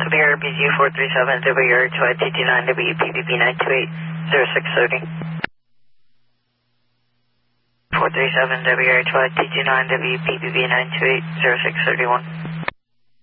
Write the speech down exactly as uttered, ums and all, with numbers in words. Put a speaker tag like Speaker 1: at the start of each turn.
Speaker 1: W R B Z four three seven, W R two I T T nine, W P B B nine two eight, zero six thirty. four three seven, W R two I T T nine, W P B B nine two eight, zero six thirty-one.